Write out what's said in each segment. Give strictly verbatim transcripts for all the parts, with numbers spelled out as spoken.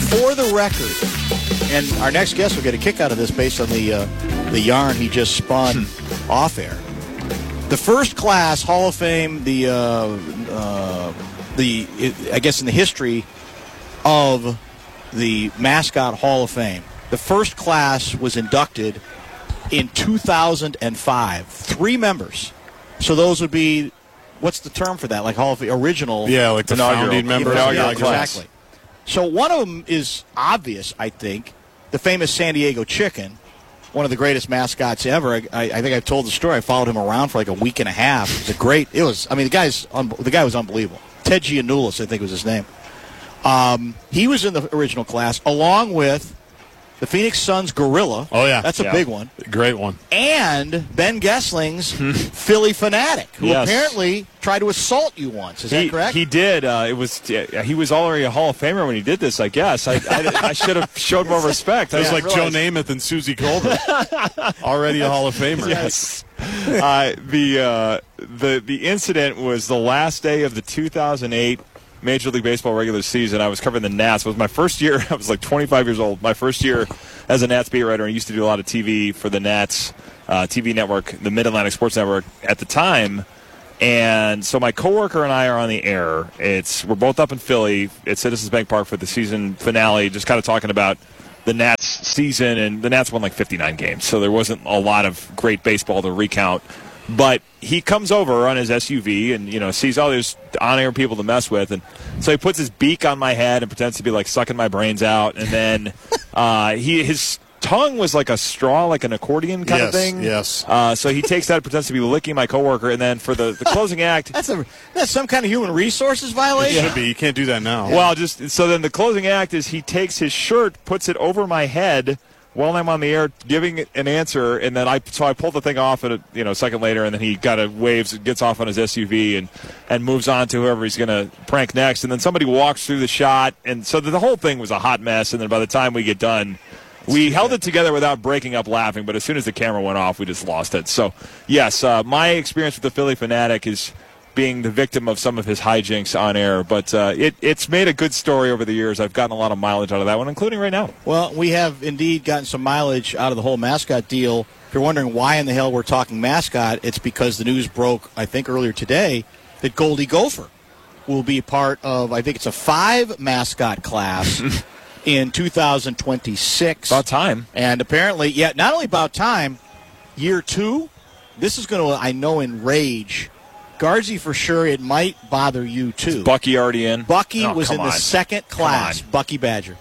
for the record, and our next guest will get a kick out of this based on the uh, the yarn he just spun off air. The first class Hall of Fame, the uh, uh, the I guess in the history of the Mascot Hall of Fame, the first class was inducted in two thousand five. Three members. So those would be, what's the term for that? Like Hall of Fame, original. Yeah, like the founding members. Yeah, exactly. So one of them is obvious, I think, the famous San Diego Chicken, one of the greatest mascots ever. I, I, I think I've told the story. I followed him around for like a week and a half. It was a great. It was. I mean, the guy's un, the guy was unbelievable. Ted Giannoulis, I think was his name. Um, he was in the original class along with the Phoenix Suns Gorilla. Oh, yeah. That's a yeah. big one. Great one. And Ben Gessling's Philly Fanatic, who yes. apparently tried to assault you once. Is he, that correct? He did. Uh, it was. Uh, he was already a Hall of Famer when he did this, I guess. I, I, I should have showed more respect. It was yeah, like Joe Namath and Susie Colbert. Already a Hall of Famer. Yes. uh, the, uh, the, the incident was the last day of the two thousand eight Major League Baseball regular season. I was covering the Nats. It was my first year. I was like twenty-five years old. My first year as a Nats beat writer. I used to do a lot of T V for the Nats uh, T V network, the Mid-Atlantic Sports Network at the time. And so my coworker and I are on the air. It's we're both up in Philly at Citizens Bank Park for the season finale, just kind of talking about the Nats season. And the Nats won like fifty-nine games, so there wasn't a lot of great baseball to recount. But he comes over on his S U V and, you know, sees all these on-air people to mess with. And so he puts his beak on my head and pretends to be, like, sucking my brains out. And then uh, he his tongue was like a straw, like an accordion kind yes, of thing. Yes, uh, so he takes that and pretends to be licking my coworker. And then for the, the closing act. That's a that's some kind of human resources violation? It should be. You can't do that now. Well, just so then the closing act is he takes his shirt, puts it over my head while I'm on the air giving an answer, and then I so I pulled the thing off at a, you know a second later, and then he kind of waves, gets off on his S U V, and and moves on to whoever he's going to prank next, and then somebody walks through the shot, and so the whole thing was a hot mess. And then by the time we get done, we held it together without breaking up laughing, but as soon as the camera went off, we just lost it. So yes, uh, my experience with the Philly Fanatic is being the victim of some of his hijinks on air, but uh, it, it's made a good story over the years. I've gotten a lot of mileage out of that one, including right now. Well, we have indeed gotten some mileage out of the whole mascot deal. If you're wondering why in the hell we're talking mascot, it's because the news broke, I think, earlier today that Goldie Gopher will be part of, I think it's a five mascot class in two thousand twenty-six. About time. And apparently, yeah, not only about time, year two, this is going to, I know, enrage Guardsy for sure. It might bother you too. Is Bucky already in? Bucky oh, was in on. the second class. Bucky Badger.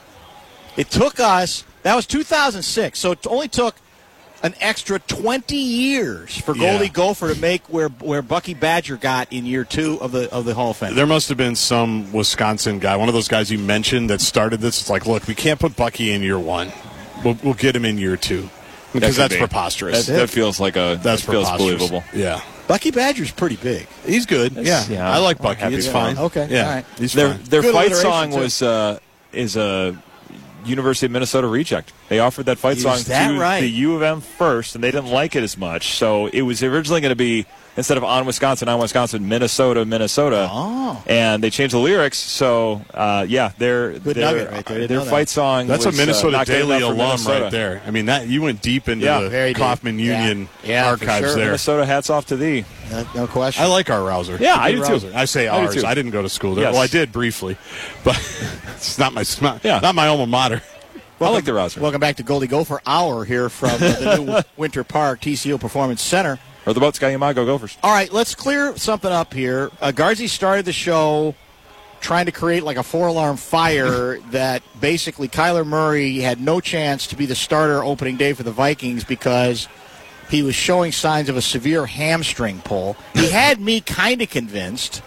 It took us. That was two thousand six. So it only took an extra twenty years for Yeah. Goldie Gopher to make where where Bucky Badger got in year two of the of the Hall of Fame. There must have been some Wisconsin guy, one of those guys you mentioned that started this. It's like, look, we can't put Bucky in year one. We'll, we'll get him in year two because that that's be. preposterous. That, that feels like a. That's that feels preposterous. believable. Yeah. Bucky Badger's pretty big. He's good. Yeah. yeah. I like Bucky. Happy It's for fine. him. Okay. Yeah. All right. He's Their fine. their Good fight alliteration, song too. was uh, is a University of Minnesota reject. They offered that fight Is song that to right? the U of M first, and they didn't like it as much. So it was originally going to be, instead of on Wisconsin, on Wisconsin, Minnesota, Minnesota. Oh. And they changed the lyrics. So, uh, yeah, their, Good their, nugget right there. Didn't their know that. fight song That's was a Minnesota uh, not good Daily enough for alum Minnesota. right there. I mean, that you went deep into Yeah, the very deep. Kaufman Yeah. Union Yeah, for archives sure. there. Minnesota, hats off to thee. No, no question. I like our Rouser. Yeah, It's a I good do too. Rouser. I say I do ours. too. I didn't go to school there. Yes. Well, I did briefly, but it's not my it's not, Yeah. not my alma mater. I like the Rouser. Welcome back to Goldie Gopher Hour here from uh, the new Winter Park T C O Performance Center. Or the Boat Sky Yamago Gophers. All right, let's clear something up here. Uh, Guardsy started the show trying to create like a four-alarm fire that basically Kyler Murray had no chance to be the starter opening day for the Vikings because he was showing signs of a severe hamstring pull. He had me kind of convinced,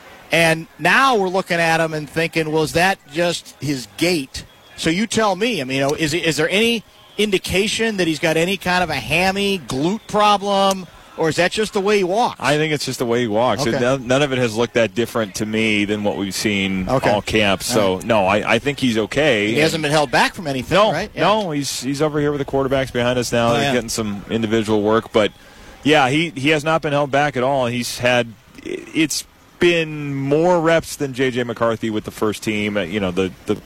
and now we're looking at him and thinking, well, is that just his gait? So you tell me. I mean, you know, is is there any indication that he's got any kind of a hammy glute problem? Or is that just the way he walks? I think it's just the way he walks. Okay. It, none, none of it has looked that different to me than what we've seen Okay. all camp. So, All right. no, I, I think he's okay. He hasn't been held back from anything, No, right? Yeah. no, he's he's over here with the quarterbacks behind us now. Oh, They're yeah. getting some individual work. But, yeah, he, he has not been held back at all. He's had – it's been more reps than J J. McCarthy with the first team. Uh, You know, the, the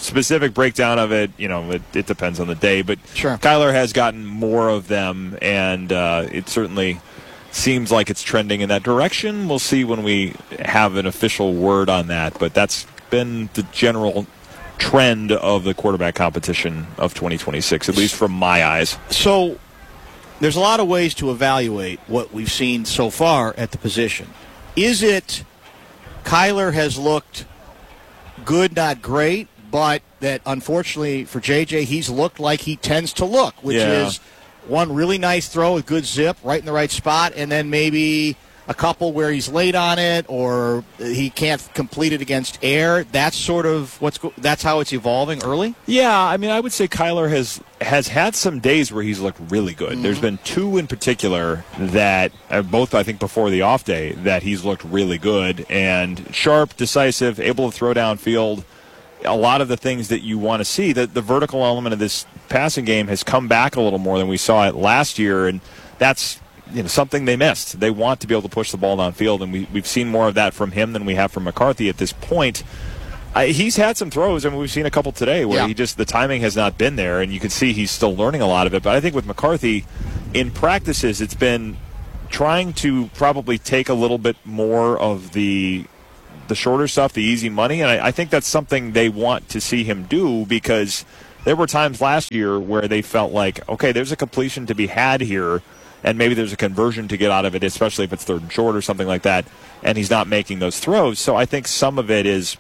specific breakdown of it, you know, it, it depends on the day. But sure. Kyler has gotten more of them, and uh, it certainly seems like it's trending in that direction. We'll see when we have an official word on that, but that's been the general trend of the quarterback competition of twenty twenty-six, at least from my eyes. So there's a lot of ways to evaluate what we've seen so far at the position. Is it Kyler has looked good, not great, but that unfortunately for J J, he's looked like he tends to look, which yeah. is one really nice throw with good zip, right in the right spot, and then maybe a couple where he's late on it or he can't complete it against air. That's sort of what's go- that's how it's evolving early? Yeah, I mean, I would say Kyler has has had some days where he's looked really good. Mm-hmm. There's been two in particular that, uh, both I think before the off day, that he's looked really good and sharp, decisive, able to throw downfield. A lot of the things that you want to see, that the vertical element of this passing game has come back a little more than we saw it last year, and that's you know something they missed. They want to be able to push the ball downfield, and we, we've seen more of that from him than we have from McCarthy at this point. I, he's had some throws. I mean, we've seen a couple today where yeah. he just the timing has not been there, and you can see he's still learning a lot of it. But I think with McCarthy, in practices, it's been trying to probably take a little bit more of the the shorter stuff, the easy money, and I, I think that's something they want to see him do, because there were times last year where they felt like, okay, there's a completion to be had here, and maybe there's a conversion to get out of it, especially if it's third and short or something like that, and he's not making those throws. So I think some of it is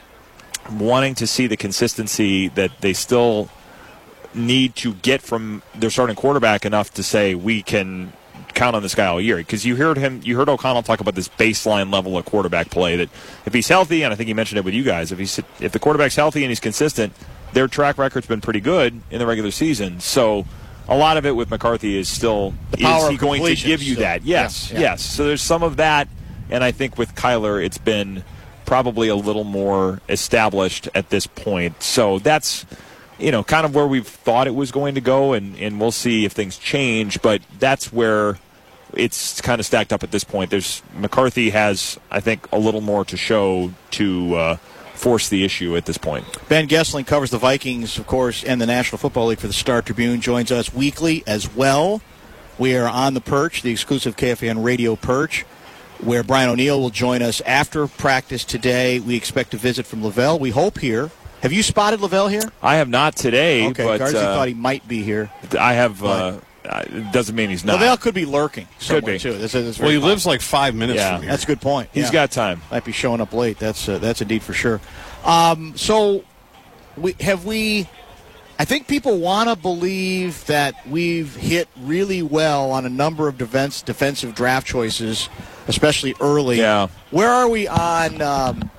wanting to see the consistency that they still need to get from their starting quarterback enough to say we can count on this guy all year. Because you heard him, you heard O'Connell talk about this baseline level of quarterback play, that if he's healthy, and I think he mentioned it with you guys, if he's if the quarterback's healthy and he's consistent, their track record's been pretty good in the regular season. So a lot of it with McCarthy is still, is he going to give you still. that? Yes, yeah, yeah. yes. So there's some of that, and I think with Kyler, it's been probably a little more established at this point. So that's, you know, kind of where we've thought it was going to go, and, and we'll see if things change, but that's where it's kind of stacked up at this point. There's McCarthy has, I think, a little more to show to uh, force the issue at this point. Ben Gessling covers the Vikings, of course, and the National Football League for the Star Tribune, joins us weekly as well. We are on the Perch, the exclusive K F A N radio Perch, where Brian O'Neill will join us after practice today. We expect a visit from Lavelle, we hope, here. Have you spotted Lavelle here? I have not today. Okay, but Garza uh, thought he might be here. I have. Uh, it doesn't mean he's not. Lavelle could be lurking somewhere, Could be. too. That's, that's Well, he possible. lives like five minutes Yeah. from here. That's a good point. He's Yeah. got time. Might be showing up late. That's uh, that's indeed for sure. Um, so, we have we. I think people want to believe that we've hit really well on a number of defense, defensive draft choices, especially early. Yeah. Where are we on um,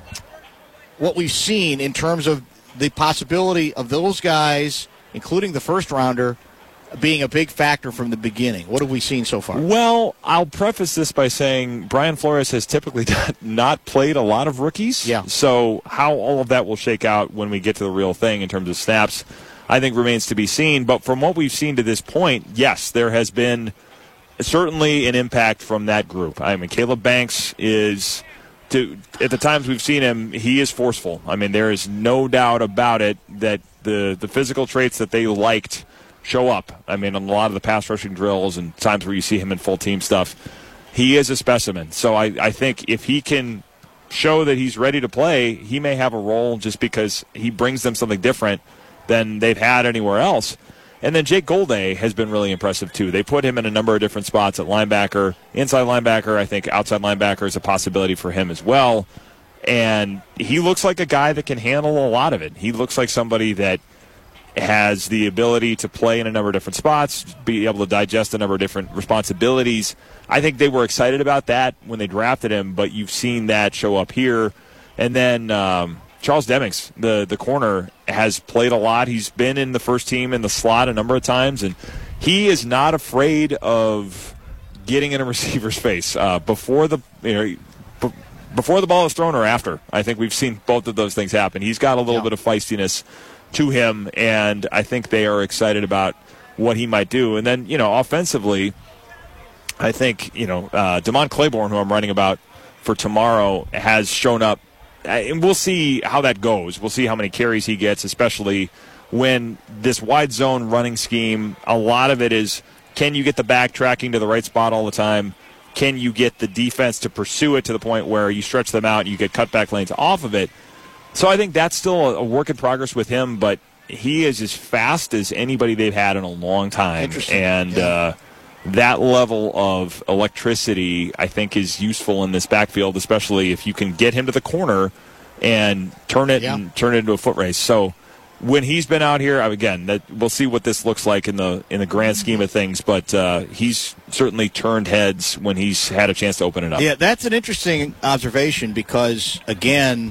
what we've seen in terms of the possibility of those guys, including the first rounder, being a big factor from the beginning? What have we seen so far? Well, I'll preface this by saying Brian Flores has typically not played a lot of rookies. Yeah. So how all of that will shake out when we get to the real thing in terms of snaps, I think remains to be seen. But from what we've seen to this point, yes, there has been certainly an impact from that group. I mean, Caleb Banks is, to, at the times we've seen him, he is forceful. I mean, there is no doubt about it that the, the physical traits that they liked show up. I mean, on a lot of the pass rushing drills and times where you see him in full team stuff, he is a specimen. So I, I think if he can show that he's ready to play, he may have a role just because he brings them something different than they've had anywhere else. And then Jake Golday has been really impressive, too. They put him in a number of different spots at linebacker, inside linebacker. I think outside linebacker is a possibility for him as well. And he looks like a guy that can handle a lot of it. He looks like somebody that has the ability to play in a number of different spots, be able to digest a number of different responsibilities. I think they were excited about that when they drafted him, but you've seen that show up here. And then um, Charles Demings, the, the corner, has played a lot. He's been in the first team in the slot a number of times, and he is not afraid of getting in a receiver's face uh, before the you know b- before the ball is thrown or after. I think we've seen both of those things happen. He's got a little Yeah. bit of feistiness to him, and I think they are excited about what he might do. And then, you know, offensively, I think, you know, uh, Damon Claiborne, who I'm writing about for tomorrow, has shown up and we'll see how that goes. We'll see how many carries he gets, especially when this wide zone running scheme, a lot of it is, can you get the back tracking to the right spot all the time? Can you get the defense to pursue it to the point where you stretch them out and you get cutback lanes off of it? So I think that's still a work in progress with him, but he is as fast as anybody they've had in a long time. And yeah. uh, that level of electricity, I think, is useful in this backfield, especially if you can get him to the corner and turn it yeah. and turn it into a foot race. So when he's been out here, again, that we'll see what this looks like in the in the grand scheme of things. But uh, he's certainly turned heads when he's had a chance to open it up. Yeah, that's an interesting observation because, again,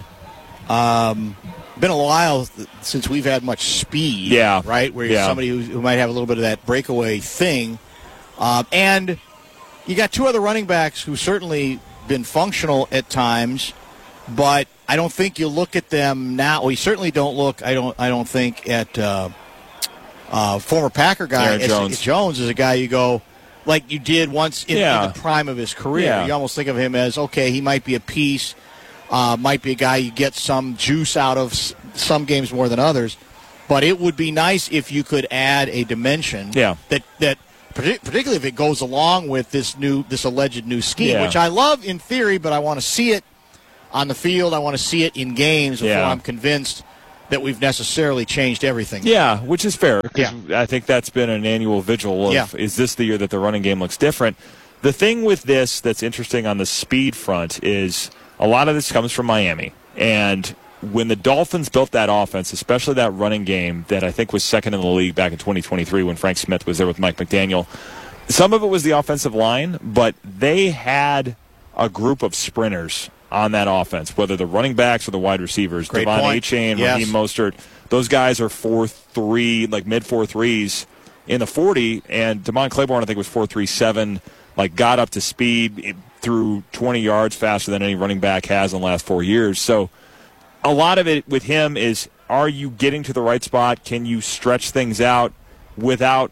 um, been a while since we've had much speed. Yeah, right. Where you're yeah. somebody who, who might have a little bit of that breakaway thing, um, and you got two other running backs who certainly been functional at times, but I don't think you look at them now. Well, you certainly don't look. I don't. I don't think at uh, uh, former Packer guy Aaron as, Jones. Jones is a guy you go like you did once in, Yeah. in the prime of his career. Yeah. You almost think of him as okay. He might be a piece. Uh, might be a guy you get some juice out of s- some games more than others. But it would be nice if you could add a dimension. Yeah. That that. Particularly if it goes along with this new, this alleged new scheme, Yeah. which I love in theory, but I want to see it on the field. I want to see it in games before Yeah. I'm convinced that we've necessarily changed everything. Yeah, which is fair. 'Cause Yeah. I think that's been an annual vigil of, Yeah. is this the year that the running game looks different? The thing with this that's interesting on the speed front is a lot of this comes from Miami. And when the Dolphins built that offense, especially that running game that I think was second in the league back in twenty twenty-three when Frank Smith was there with Mike McDaniel, some of it was the offensive line, but they had a group of sprinters on that offense, whether the running backs or the wide receivers. Great Devon point. Achane, Yes. Raheem Mostert. Those guys are four three, like mid four threes in the forty, and Damon Claiborne, I think, was four three seven, like got up to speed through twenty yards faster than any running back has in the last four years. So a lot of it with him is, are you getting to the right spot? Can you stretch things out without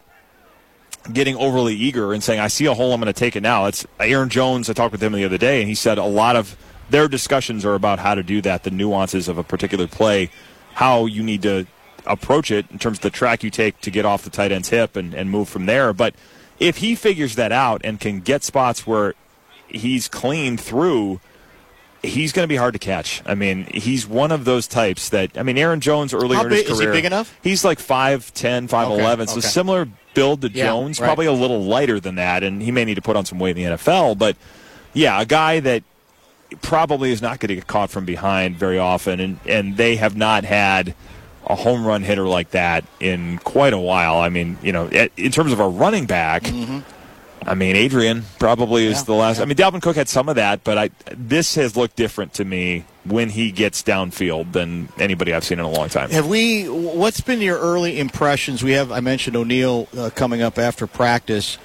getting overly eager and saying, I see a hole, I'm going to take it now? It's Aaron Jones. I talked with him the other day, and he said a lot of their discussions are about how to do that, the nuances of a particular play, how you need to approach it in terms of the track you take to get off the tight end's hip and, and move from there. But if he figures that out and can get spots where he's clean through, he's going to be hard to catch. I mean, he's one of those types that, I mean, Aaron Jones earlier How in his big- is career. he big enough? He's like five ten, five eleven, Okay, so okay. similar build to Yeah, Jones, right. probably a little lighter than that, and he may need to put on some weight in the N F L. But, yeah, a guy that probably is not going to get caught from behind very often, and, and they have not had a home run hitter like that in quite a while. I mean, you know, in terms of a running back, Mm-hmm. I mean, Adrian probably is Yeah, the last. yeah. I mean, Dalvin Cook had some of that, but I this has looked different to me when he gets downfield than anybody I've seen in a long time. Have we? What's been your early impressions? We have. I mentioned O'Neal uh, coming up after practice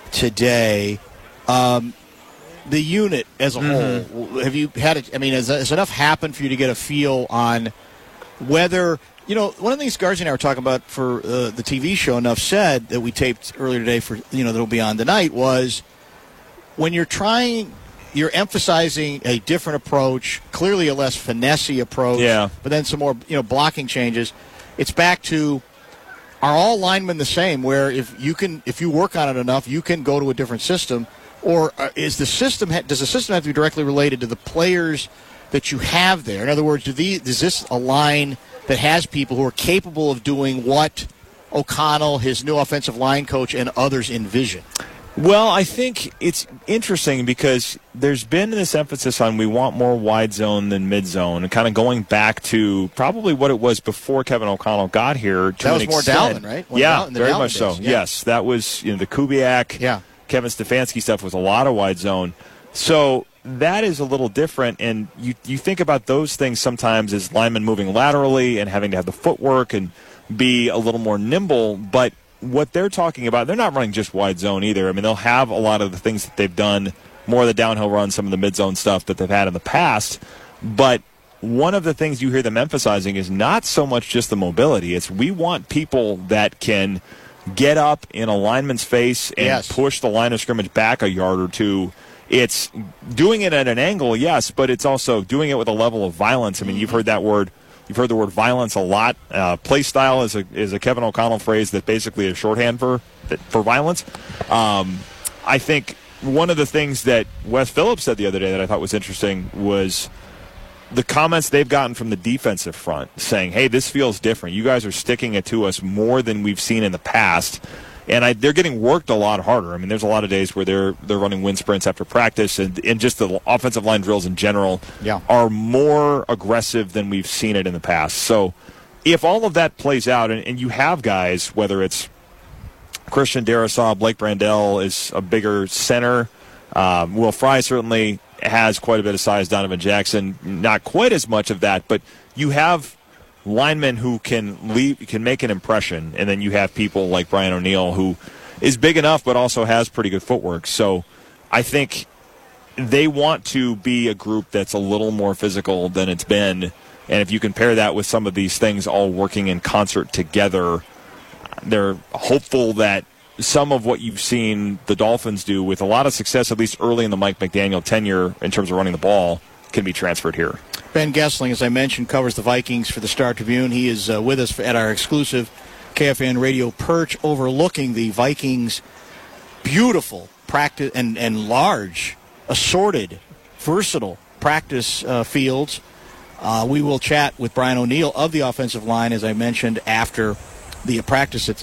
today. Um, the unit as a Mm-hmm. whole. Have you had it? I mean, has, has enough happened for you to get a feel on whether? You know, one of the things Garza and I were talking about for uh, the T V show, Enough Said, that we taped earlier today for, you know, that'll be on tonight, was when you're trying, you're emphasizing a different approach, clearly a less finessey approach, Yeah. but then some more, you know, blocking changes. It's back to, are all linemen the same, where if you can, if you work on it enough, you can go to a different system, or uh, is the system, does the system have to be directly related to the players that you have there? In other words, do these, is this a line that has people who are capable of doing what O'Connell, his new offensive line coach, and others envision? Well, I think it's interesting because there's been this emphasis on we want more wide zone than mid zone, and kind of going back to probably what it was before Kevin O'Connell got here. To That was an more extent. Dalvin, right? When Yeah, Dalvin- the very Dalvin much so. days, yeah. Yes, that was, you know, the Kubiak, Yeah. Kevin Stefanski stuff was a lot of wide zone. So that is a little different, and you you think about those things sometimes as linemen moving laterally and having to have the footwork and be a little more nimble, but what they're talking about, they're not running just wide zone either. I mean, they'll have a lot of the things that they've done, more of the downhill runs, some of the mid-zone stuff that they've had in the past, but one of the things you hear them emphasizing is not so much just the mobility. It's we want people that can get up in a lineman's face and Yes. push the line of scrimmage back a yard or two it's doing it at an angle, yes, but it's also doing it with a level of violence. I mean, you've heard that word. You've heard the word violence a lot. Uh, play style is a is a Kevin O'Connell phrase that basically is shorthand for for violence. Um, I think one of the things that Wes Phillips said the other day that I thought was interesting was the comments they've gotten from the defensive front saying, hey, this feels different. You guys are sticking it to us more than we've seen in the past. And I, they're getting worked a lot harder. I mean, there's a lot of days where they're they're running wind sprints after practice, and, and just the offensive line drills in general yeah. are more aggressive than we've seen it in the past. So if all of that plays out, and, and you have guys, whether it's Christian Darrisaw, Blake Brandel is a bigger center, um, Will Fry certainly has quite a bit of size, Donovan Jackson, not quite as much of that, but you have linemen who can leave, can make an impression, and then you have people like Brian O'Neill who is big enough but also has pretty good footwork. So I think they want to be a group that's a little more physical than it's been, and if you compare that with some of these things all working in concert together, they're hopeful that some of what you've seen the Dolphins do with a lot of success, at least early in the Mike McDaniel tenure in terms of running the ball, can be transferred here. Ben Gessling, as I mentioned, covers the Vikings for the Star Tribune. He is uh, with us at our exclusive K F N radio perch overlooking the Vikings' beautiful practice and, and large, assorted, versatile practice uh, fields. Uh, we will chat with Brian O'Neill of the offensive line, as I mentioned, after the practice